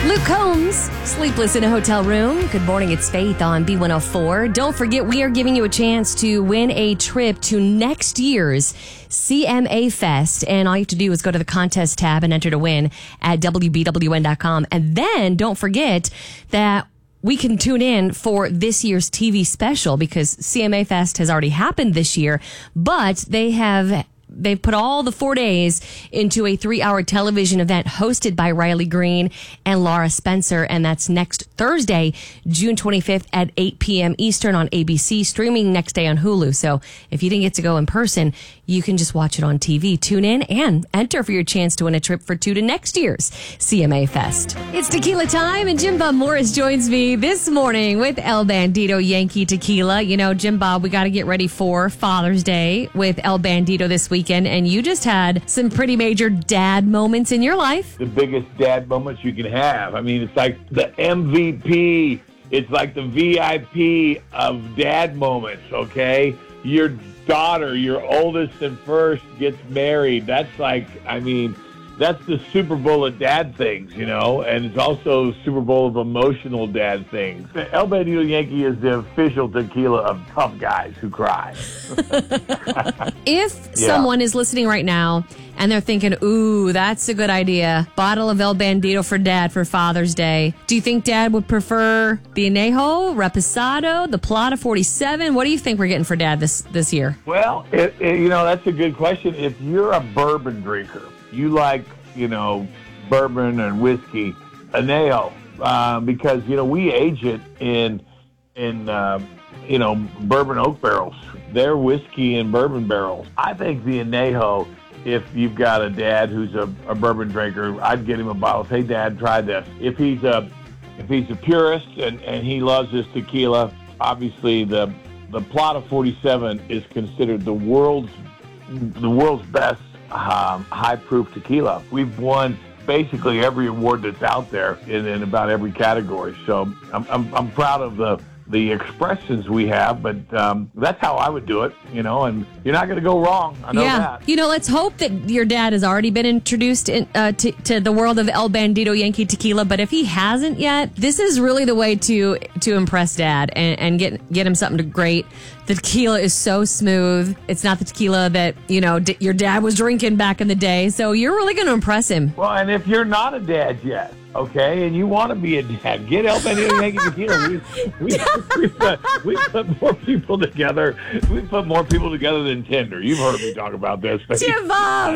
Luke Combs, Sleepless in a Hotel Room. Good morning, it's Faith on B104. Don't forget, we are giving you a chance to win a trip to next year's CMA Fest. And all you have to do is go to the contest tab and enter to win at WBWN.com. And then don't forget that we can tune in for this year's TV special because CMA Fest has already happened this year, but they've put all the 4 days into a 3-hour television event hosted by Riley Green and Laura Spencer. And that's next Thursday, June 25th at 8 p.m. Eastern on ABC, streaming next day on Hulu. So if you didn't get to go in person, you can just watch it on TV. Tune in and enter for your chance to win a trip for two to next year's CMA Fest. It's tequila time, and Jim Bob Morris joins me this morning with El Bandito Yankee Tequila. You know, Jim Bob, we got to get ready for Father's Day with El Bandito this weekend, and you just had some pretty major dad moments in your life. The biggest dad moments you can have. I mean, it's like the MVP. It's like the VIP of dad moments, okay? Your daughter, your oldest and first, gets married. That's like, I mean, that's the Super Bowl of dad things, you know, and it's also Super Bowl of emotional dad things. El Bandito Yankee is the official tequila of tough guys who cry. If someone is listening right now and they're thinking, ooh, that's a good idea, bottle of El Bandito for dad for Father's Day, do you think dad would prefer the Añejo, Reposado, the Plata 47? What do you think we're getting for dad this year? Well, you know, that's a good question. If you're a bourbon drinker, you like, you know, bourbon and whiskey, Añejo, because, you know, we age it in you know, bourbon oak barrels. They're whiskey and bourbon barrels. I think the Añejo, if you've got a dad who's a bourbon drinker, I'd get him a bottle. Say, Dad, try this. If he's a purist and he loves his tequila, obviously the Plata 47 is considered the world's best high proof tequila. We've won basically every award that's out there in about every category. So I'm proud of the expressions we have, but that's how I would do it, you know, and you're not going to go wrong. I know that. You know, let's hope that your dad has already been introduced to the world of El Bandito Yankee Tequila, but if he hasn't yet, this is really the way to impress dad and get him something great. The tequila is so smooth. It's not the tequila that, you know, your dad was drinking back in the day, so you're really going to impress him. Well, and if you're not a dad yet, okay, and you want to be a dad, get El Bandito Yankee Tequila. We put more people together. We put more people together than Tinder. You've heard me talk about this. Jim Bob!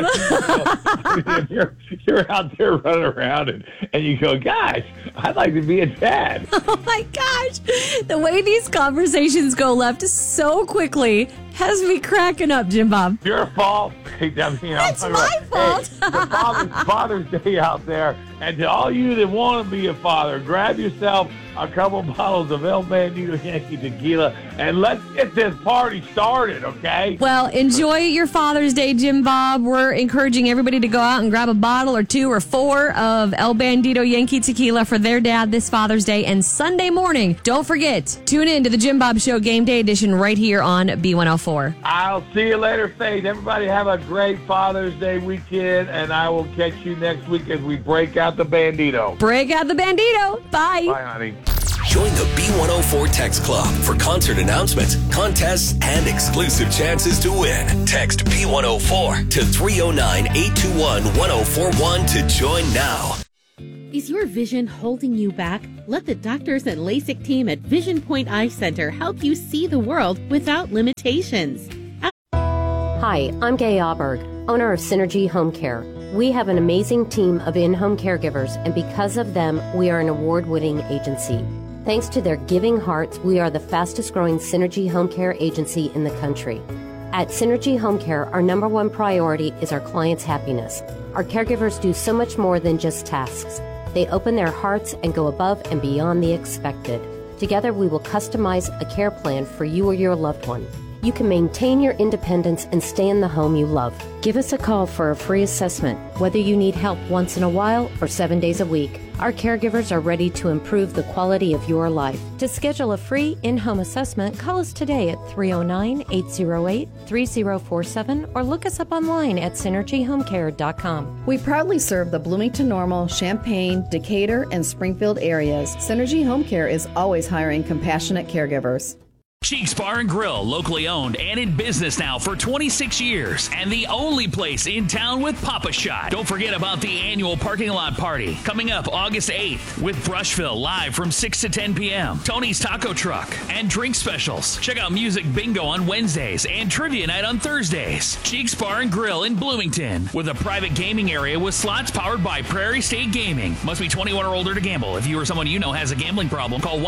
You're out there running around and you go, guys, I'd like to be a dad. Oh my gosh. The way these conversations go left so quickly has me cracking up, Jim Bob. Your fault. It's my fault. The Father's Day out there. And to all you that want to be a father, grab yourself a couple bottles of El Bandito Yankee Tequila and let's get this party started, okay? Well, enjoy your Father's Day, Jim Bob. We're encouraging everybody to go out and grab a bottle or two or four of El Bandito Yankee Tequila for their dad this Father's Day and Sunday morning. Don't forget, tune in to the Jim Bob Show Game Day Edition right here on B104. I'll see you later, Faith. Everybody have a great Father's Day weekend, and I will catch you next week as we break out the Bandito. Break out the Bandito. Bye. Bye, honey. Join the B104 Text Club for concert announcements, contests, and exclusive chances to win. Text B104 to 309-821-1041 to join now. Is your vision holding you back? Let the doctors and LASIK team at Vision Point Eye Center help you see the world without limitations. Hi, I'm Gay Auberg, owner of Synergy Home Care. We have an amazing team of in-home caregivers, and because of them, we are an award-winning agency. Thanks to their giving hearts, we are the fastest-growing Synergy Home Care agency in the country. At Synergy Home Care, our number one priority is our clients' happiness. Our caregivers do so much more than just tasks. They open their hearts and go above and beyond the expected. Together, we will customize a care plan for you or your loved one. you can maintain your independence and stay in the home you love. Give us a call for a free assessment, whether you need help once in a while or 7 days a week. Our caregivers are ready to improve the quality of your life. To schedule a free in-home assessment, call us today at 309-808-3047 or look us up online at synergyhomecare.com. We proudly serve the Bloomington Normal, Champaign, Decatur, and Springfield areas. Synergy Home Care is always hiring compassionate caregivers. Cheeks Bar and Grill, locally owned and in business now for 26 years, and the only place in town with Pop-A-Shot. Don't forget about the annual parking lot party coming up August 8th with Brushville live from 6 to 10 p.m. Tony's Taco Truck and drink specials. Check out Music Bingo on Wednesdays and Trivia Night on Thursdays. Cheeks Bar and Grill in Bloomington with a private gaming area with slots powered by Prairie State Gaming. Must be 21 or older to gamble. If you or someone you know has a gambling problem, call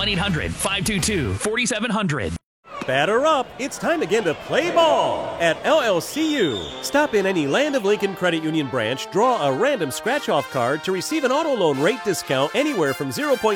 1-800-522-4700. Batter up! It's time again to play ball at LLCU. Stop in any Land of Lincoln Credit Union branch, draw a random scratch-off card to receive an auto loan rate discount anywhere from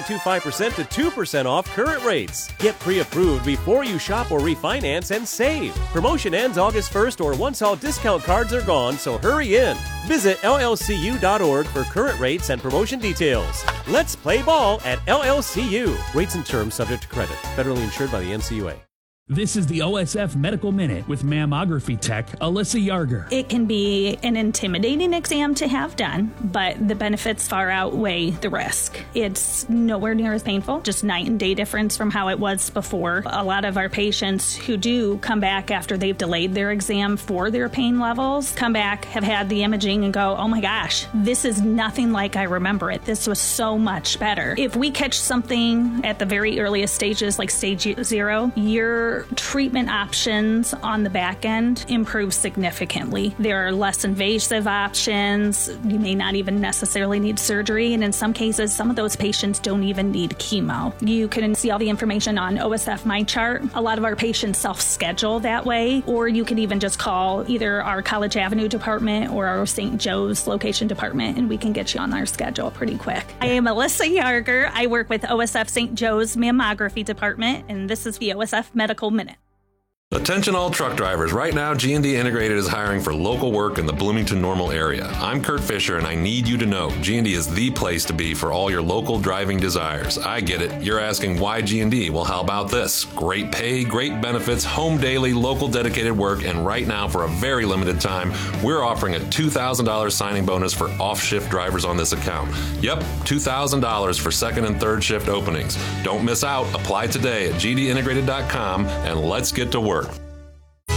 0.25% to 2% off current rates. Get pre-approved before you shop or refinance and save. Promotion ends August 1st or once all discount cards are gone, so hurry in. Visit llcu.org for current rates and promotion details. Let's play ball at LLCU. Rates and terms subject to credit. Federally insured by the NCUA. This is the OSF Medical Minute with mammography tech Alyssa Yarger. It can be an intimidating exam to have done, but the benefits far outweigh the risk. It's nowhere near as painful, just night and day difference from how it was before. A lot of our patients who do come back after they've delayed their exam for their pain levels, come back, have had the imaging and go, oh my gosh, this is nothing like I remember it. This was so much better. If we catch something at the very earliest stages, like stage 0, your treatment options on the back end improve significantly. There are less invasive options. You may not even necessarily need surgery, and in some cases, some of those patients don't even need chemo. You can see all the information on OSF MyChart. A lot of our patients self-schedule that way, or you can even just call either our College Avenue department or our St. Joe's location department, and we can get you on our schedule pretty quick. I am Alyssa Yarger. I work with OSF St. Joe's Mammography Department, and this is the OSF Medical Minute. Attention all truck drivers. Right now, G&D Integrated is hiring for local work in the Bloomington Normal area. I'm Kurt Fisher, and I need you to know G&D is the place to be for all your local driving desires. I get it. You're asking why G&D? Well, how about this? Great pay, great benefits, home daily, local dedicated work, and right now, for a very limited time, we're offering a $2,000 signing bonus for off-shift drivers on this account. Yep, $2,000 for second and third shift openings. Don't miss out. Apply today at gdintegrated.com, and let's get to work.